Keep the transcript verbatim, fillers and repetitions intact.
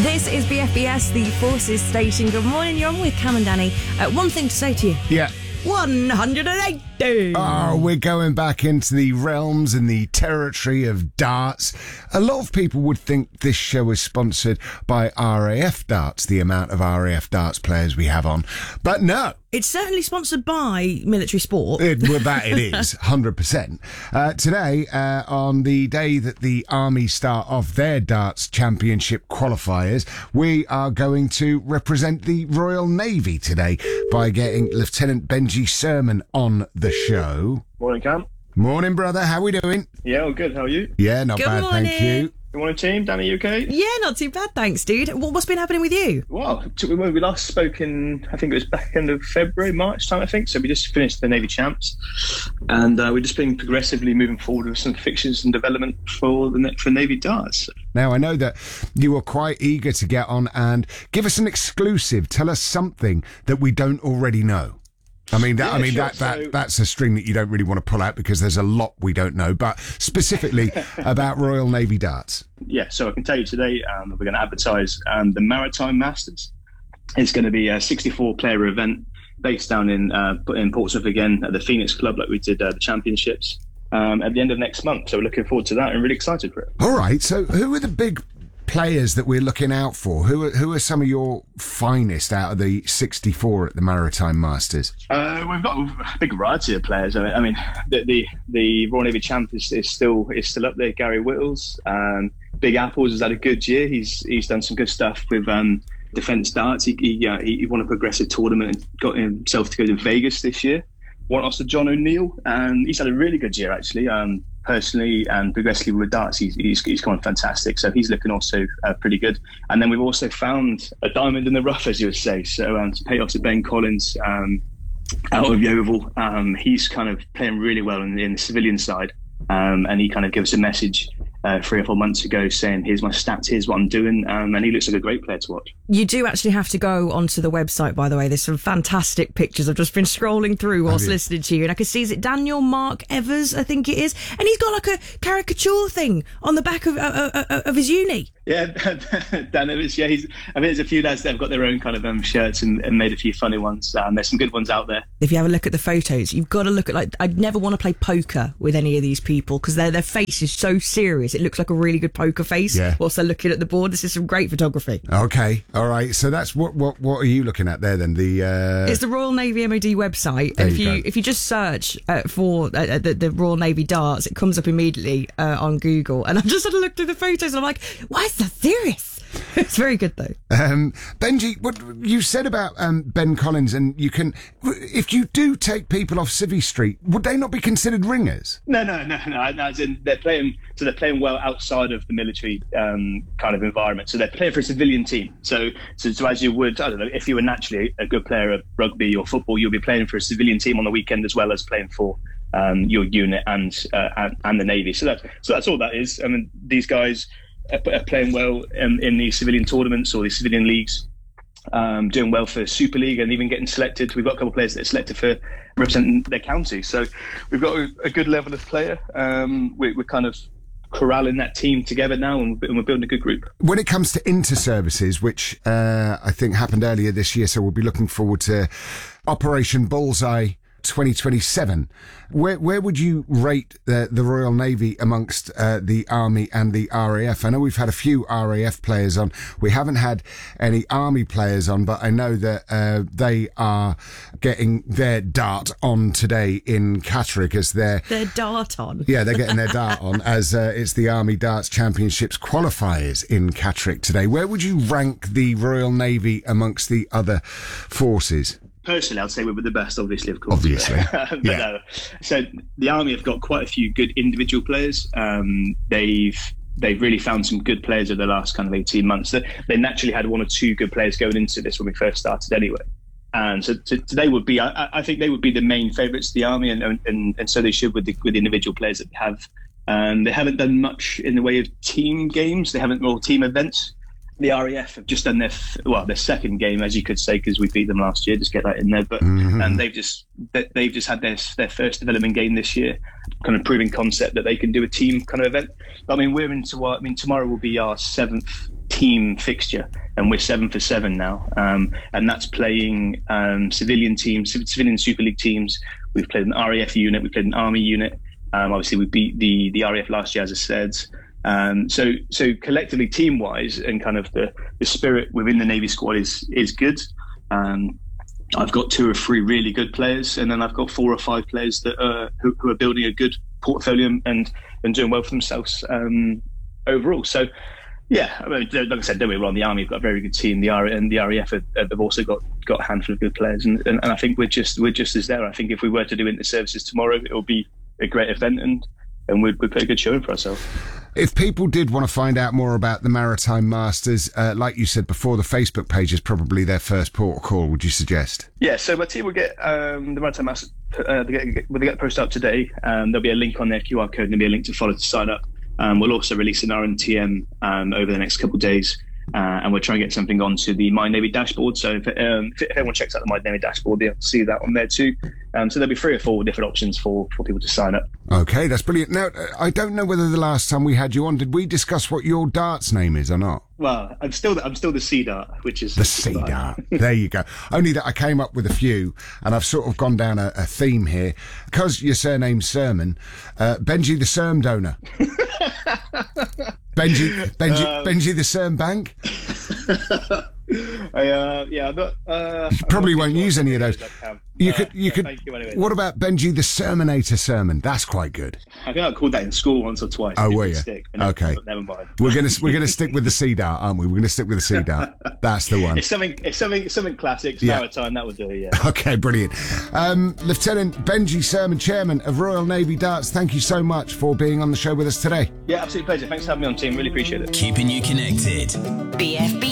This is B F B S, the Forces Station. Good morning, you're on with Cam and Danny. Uh, one thing to say to you. Yeah. one hundred eighty! Oh, we're going back into the realms and the territory of darts. A lot of people would think this show is sponsored by R A F Darts, the amount of R A F Darts players we have on. But no. It's certainly sponsored by military sport. It, well, that it is, one hundred percent. Uh, today, uh, on the day that the Army start off their darts championship qualifiers, we are going to represent the Royal Navy today by getting Lieutenant Benji Sermon on the show. Morning, Cam. Morning, brother. How we doing? Yeah, all good. How are you? Yeah, not Good bad, morning. thank you. You want a team? Danny, you okay? Yeah, not too bad, thanks, dude. What- What's been happening with you? Well, t- when we last spoke in, I think it was back end of February, March time, I think. So we just finished the Navy Champs. And uh, we've just been progressively moving forward with some fixtures and development for the ne- for Navy Darts. Now, I know that you were quite eager to get on and give us an exclusive. Tell us something that we don't already know. I mean, that, Yeah, I mean sure. that, that So- that's a string that you don't really want to pull out because there's a lot we don't know, but specifically about Royal Navy Darts. Yeah, so I can tell you today um, we're going to advertise um, the Maritime Masters. It's going to be a sixty-four player event based down in uh, in Portsmouth again at the Phoenix Club, like we did uh, the championships um, at the end of next month. So we're looking forward to that and really excited for it. All right, so who are the big players that we're looking out for? Who are, who are some of your finest out of the sixty-four at the Maritime Masters? Uh, we've got a big variety of players. I mean, I mean the, the the Royal Navy champ is, is still is still up there. Gary Whittles, um, Big Apples has had a good year. He's he's done some good stuff with um, Defence Darts. He he, uh, he won a progressive tournament and got himself to go to Vegas this year. One also John O'Neill, and he's had a really good year actually. Um, personally and progressively with darts, he's, he's he's gone fantastic. So he's looking also uh, pretty good. And then we've also found a diamond in the rough, as you would say. So um, to pay off to Ben Collins um, out of Yeovil, um, he's kind of playing really well in, in the civilian side. Um, and he kind of gave us a message uh, three or four months ago saying, here's my stats, here's what I'm doing. Um, and he looks like a great player to watch. You do actually have to go onto the website, by the way. There's some fantastic pictures. I've just been scrolling through whilst listening to you, and I can see, is it Daniel Mark Evers, I think it is? And he's got like a caricature thing on the back of uh, uh, of his uni. Yeah, Dan Evans, yeah. He's, I mean, there's a few lads that have got their own kind of um, shirts and, and made a few funny ones. Um, there's some good ones out there. If you have a look at the photos, you've got to look at, like, I'd never want to play poker with any of these people because their their face is so serious. It looks like a really good poker face Yeah. whilst they're looking at the board. This is some great photography. Okay, all right. So that's what what what are you looking at there then? The uh... It's the Royal Navy M O D website, There and if you you go. if you just search uh, for uh, the, the Royal Navy Darts, it comes up immediately uh, on Google. And I've just had a look through the photos, and I'm like, why is that serious? It's very good though. Um, Benji, what you said about um, Ben Collins, and you can, if you do take people off Civvy Street, would they not be considered ringers? No, no, no, no. no as in they're playing, so they're playing well outside of the military um, kind of environment. So they're playing for a civilian team. So, so, so as you would, I don't know, if you were naturally a good player of rugby or football, you'll be playing for a civilian team on the weekend as well as playing for um, your unit and, uh, and and the Navy. So that's so that's all that is. I mean, these guys are, are playing well in, in these civilian tournaments or these civilian leagues. Um, doing well for Super League and even getting selected. We've got a couple of players that are selected for representing their county. So we've got a, a good level of player. Um, we, we're kind of corralling that team together now, and we're building a good group. When it comes to inter-services, which uh, I think happened earlier this year, so we'll be looking forward to Operation Bullseye twenty twenty-seven. Where where would you rate the, the Royal Navy amongst uh, the Army and the R A F? I know we've had a few R A F players on. We haven't had any Army players on, but I know that uh, they are getting their dart on today in Catterick as their Their dart on. yeah, they're getting their dart on as uh, it's the Army Darts Championships qualifiers in Catterick today. Where would you rank the Royal Navy amongst the other forces? Personally, I'd say we're the best, obviously, of course. Obviously, but yeah. no. So the Army have got quite a few good individual players. Um, they've they've really found some good players over the last kind of eighteen months. They, they naturally had one or two good players going into this when we first started anyway. And so to, today would be, I, I think they would be the main favourites of the Army, and, and and so they should with the, with the individual players that they have. Um, they haven't done much in the way of team games. They haven't, or team events. The R A F have just done their well their second game, as you could say, because we beat them last year. Just get that in there, but mm-hmm. and they've just they've just had their their first development game this year, kind of proving concept that they can do a team kind of event. But I mean, we're into what I mean. Tomorrow will be our seventh team fixture, and we're seven for seven now, um, and that's playing um, civilian teams, civilian Super League teams. We've played an R A F unit, we've played an Army unit. Um, obviously, we beat the the R A F last year, as I said. Um, so so collectively, team wise, and kind of the, the spirit within the Navy squad is is good. Um, I've got two or three really good players, and then I've got four or five players that are who, who are building a good portfolio and and doing well for themselves um, overall. So. Yeah, I mean, like I said, don't get me wrong, the Army have got a very good team. The R and the R A F have, have also got, got a handful of good players, and, and, and I think we're just we're just as there. I think if we were to do inter-services tomorrow, it will be a great event, and and we'd, we'd put a good showing for ourselves. If people did want to find out more about the Maritime Masters, uh, like you said before, the Facebook page is probably their first port of call, would you suggest? Yeah, so my team will get um, the Maritime Masters, uh, they get, when they get posted up today, um, there'll be a link on their Q R code, and there'll be a link to follow to sign up. Um, we'll also release an R N T M um, over the next couple of days, uh, and we'll try and get something onto the My Navy dashboard. So if, um, if everyone checks out the My Navy dashboard, they'll see that on there too. Um, so there'll be three or four different options for, for people to sign up. Okay, that's brilliant. Now, I don't know whether the last time we had you on, did we discuss what your darts name is or not? Well, I'm still I'm still the Sea Dart, which is the Sea Dart. There you go. Only that I came up with a few, and I've sort of gone down a, a theme here because your surname's Sermon. Uh, Benji the Serm Donor. Benji, Benji, um, Benji the Serm Bank. I, uh, yeah, I'm not, uh, you probably won't use any of those. You uh, could, you yeah, could. you anyway. What about Benji the Sermonator Sermon? That's quite good. I think I called that in school once or twice. Oh, were you? Stick, okay. Never mind. We're gonna we're gonna stick with the Sea Dart, aren't we? We're gonna stick with the Sea Dart. That's the one. It's something. It's something. Something classic. It's yeah. maritime. That would do. Yeah. Okay, brilliant. Um, Lieutenant Benji Sermon, Chairman of Royal Navy Darts. Thank you so much for being on the show with us today. Yeah, absolute pleasure. Thanks for having me on, team. Really appreciate it. Keeping you connected. B F B